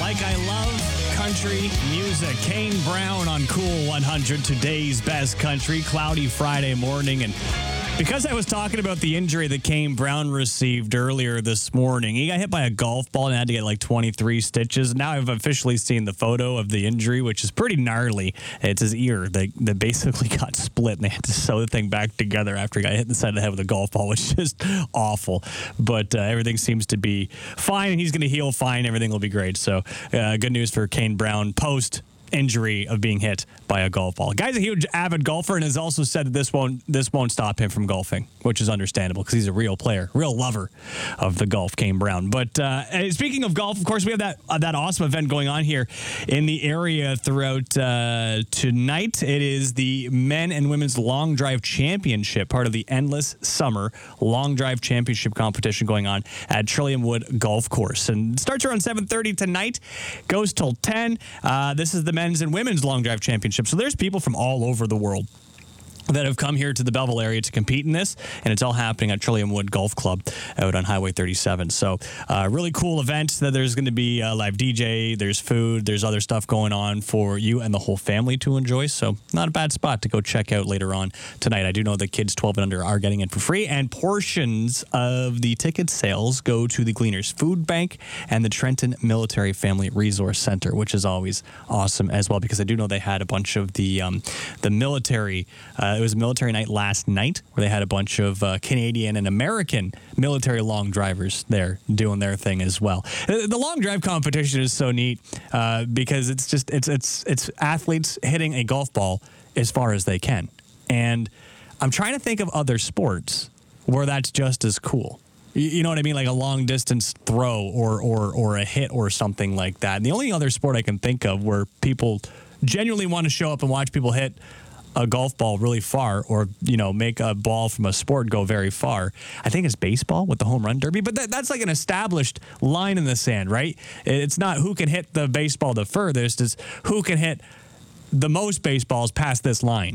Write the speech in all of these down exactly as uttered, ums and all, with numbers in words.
Like I Love Country Music. Kane Brown on Cool one hundred, today's best country. Cloudy Friday morning. And because I was talking about the injury that Kane Brown received earlier this morning, he got hit by a golf ball and had to get like twenty-three stitches. Now I've officially seen the photo of the injury, which is pretty gnarly. It's his ear that, that basically got split, and they had to sew the thing back together after he got hit in the side of the head with a golf ball, which is just awful. But uh, everything seems to be fine, and he's going to heal fine. Everything will be great. So uh, good news for Kane Brown post injury of being hit by a golf ball. Guy's a huge avid golfer and has also said that this won't this won't stop him from golfing, which is understandable because he's a real player, real lover of the golf, Kane Brown. But uh, speaking of golf, of course, we have that uh, that awesome event going on here in the area throughout uh, tonight. It is the Men and Women's Long Drive Championship, part of the Endless Summer Long Drive Championship competition going on at Trillium Wood Golf Course. And it starts around seven thirty tonight, goes till ten. Uh, this is the Men's and Women's Long Drive Championship. So there's people from all over the world that have come here to the Belleville area to compete in this, and it's all happening at Trillium Wood Golf Club out on Highway thirty-seven. So uh, really cool event. That there's going to be a live D J, there's food, there's other stuff going on for you and the whole family to enjoy. So not a bad spot to go check out later on tonight. I do know that kids twelve and under are getting it for free, and portions of the ticket sales go to the Gleaners Food Bank and the Trenton Military Family Resource Center, which is always awesome as well, because I do know they had a bunch of the um, the military uh, it was a military night last night where they had a bunch of uh, Canadian and American military long drivers there doing their thing as well. The long drive competition is so neat uh, because it's just it's it's it's athletes hitting a golf ball as far as they can. And I'm trying to think of other sports where that's just as cool. You know what I mean? Like a long distance throw or or or a hit or something like that. And the only other sport I can think of where people genuinely want to show up and watch people hit a golf ball really far, or, you know, make a ball from a sport go very far, I think it's baseball with the home run derby. But that, that's like an established line in the sand, right? It's not who can hit the baseball the furthest, it's who can hit the most baseballs past this line.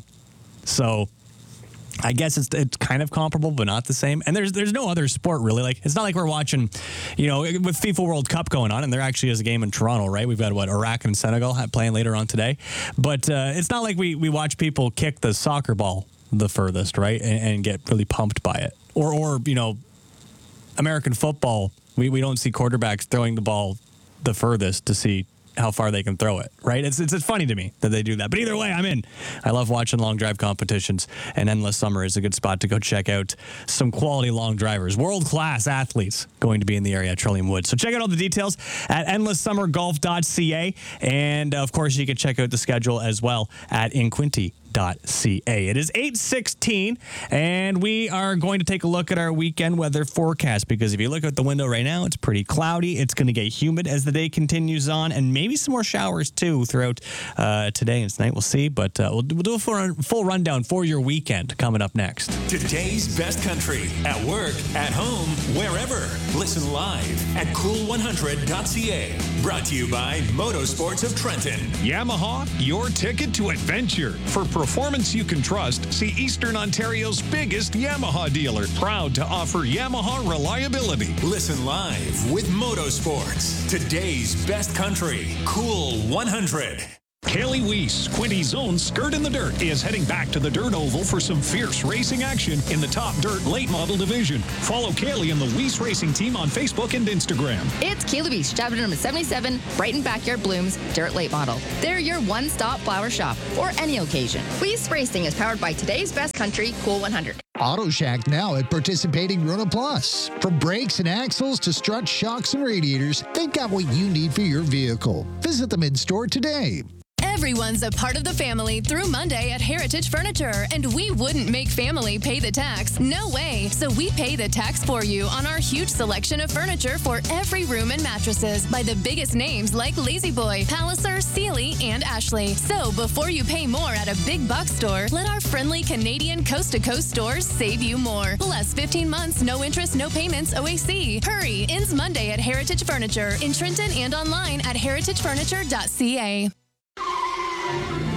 So I guess it's it's kind of comparable, but not the same. And there's there's no other sport really. Like, it's not like we're watching, you know, with FIFA World Cup going on, and there actually is a game in Toronto, right? We've got what, Iraq and Senegal playing later on today. But uh, it's not like we we watch people kick the soccer ball the furthest, right, and, and get really pumped by it. Or or you know, American football, we we don't see quarterbacks throwing the ball the furthest to see how far they can throw it, right? It's, it's it's funny to me that they do that. But either way, I'm in. I love watching long drive competitions, and Endless Summer is a good spot to go check out some quality long drivers. World-class athletes going to be in the area at Trillium Wood. So check out all the details at endless summer golf dot c a. And, of course, you can check out the schedule as well at inquinty dot c a. It is eight sixteen, and we are going to take a look at our weekend weather forecast, because if you look out the window right now, it's pretty cloudy. It's going to get humid as the day continues on, and maybe some more showers, too, throughout uh, today and tonight. We'll see, but uh, we'll, we'll do a full, run, full rundown for your weekend coming up next. Today's best country, at work, at home, wherever. Listen live at cool one hundred dot c a. Brought to you by Motorsports of Trenton. Yamaha, your ticket to adventure. For performance you can trust, see Eastern Ontario's biggest Yamaha dealer. Proud to offer Yamaha reliability. Listen live with Motorsports. Today's best country, Cool one hundred. Kaylee Weiss, Quinty's own Skirt in the Dirt, is heading back to the Dirt Oval for some fierce racing action in the top dirt late model division. Follow Kaylee and the Weiss Racing team on Facebook and Instagram. It's Kaylee Weiss, chapter number seventy-seven, Brighton Backyard Blooms, Dirt Late Model. They're your one-stop flower shop for any occasion. Weiss Racing is powered by today's best country, Cool one hundred. Auto Shack now at participating Rona Plus. From brakes and axles to struts, shocks, and radiators, they've got what you need for your vehicle. Visit them in store today. Everyone's a part of the family through Monday at Heritage Furniture, and we wouldn't make family pay the tax. No way. So we pay the tax for you on our huge selection of furniture for every room and mattresses by the biggest names like La-Z-Boy, Palliser, Sealy, and Ashley. So before you pay more at a big box store, let our friendly Canadian coast-to-coast stores save you more. Plus fifteen months, no interest, no payments, O A C. Hurry. Ends Monday at Heritage Furniture in Trenton and online at heritage furniture dot c a.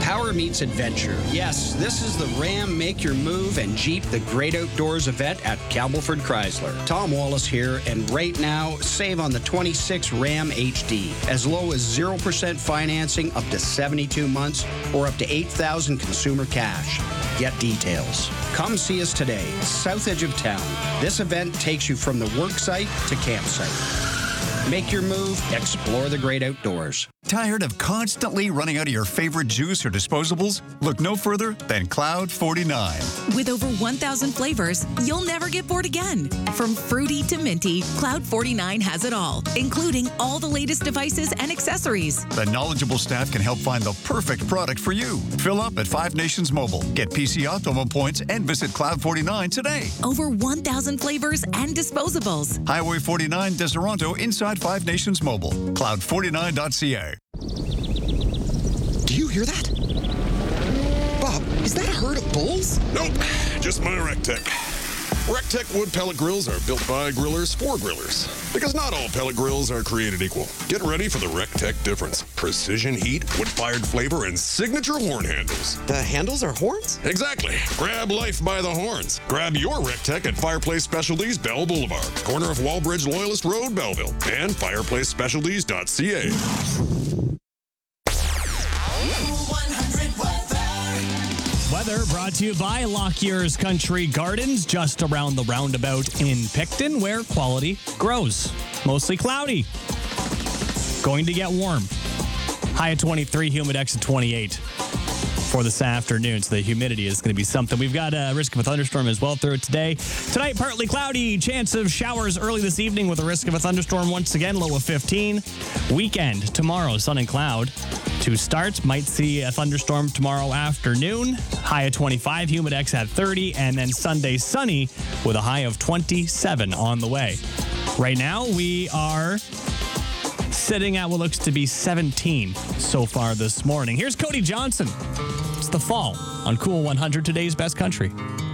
power meets adventure. Yes, this is the Ram Make Your Move and Jeep The Great Outdoors event at Campbellford Chrysler. Tom Wallace here, and right now, save on the twenty-six Ram H D. As low as zero percent financing up to seventy-two months or up to eight thousand dollars consumer cash. Get details. Come see us today, south edge of town. This event takes you from the work site to campsite. Make your move, explore the great outdoors. Tired of constantly running out of your favorite juice or disposables? Look no further than Cloud forty-nine. With over one thousand flavors, you'll never get bored again. From fruity to minty, Cloud forty-nine has it all, including all the latest devices and accessories. The knowledgeable staff can help find the perfect product for you. Fill up at Five Nations Mobile. Get P C Optimum points and visit Cloud forty-nine today. Over one thousand flavors and disposables. Highway forty-nine, Deseronto, inside Five Nations Mobile. cloud forty-nine dot c a. Do you hear that? Bob, is that a herd of bulls? Nope, just my RecTech. RecTech wood pellet grills are built by grillers for grillers. Because not all pellet grills are created equal. Get ready for the RecTech difference. Precision heat, wood-fired flavor, and signature horn handles. The handles are horns? Exactly. Grab life by the horns. Grab your RecTech at Fireplace Specialties, Bell Boulevard, corner of Wallbridge Loyalist Road, Belleville, and fireplace specialties dot c a. Weather brought to you by Lockyer's Country Gardens, just around the roundabout in Picton, where quality grows. Mostly cloudy. Going to get warm. High at twenty-three, humidex at twenty-eight for this afternoon. So the humidity is going to be something. We've got a risk of a thunderstorm as well through it today. Tonight, partly cloudy. Chance of showers early this evening with a risk of a thunderstorm once again, low of fifteen. Weekend, tomorrow, sun and cloud. To start, might see a thunderstorm tomorrow afternoon. High of twenty-five, humidex at thirty, and then Sunday sunny with a high of twenty-seven on the way. Right now, we are sitting at what looks to be seventeen so far this morning. Here's Cody Johnson. It's The Fall on Cool one hundred, today's best country.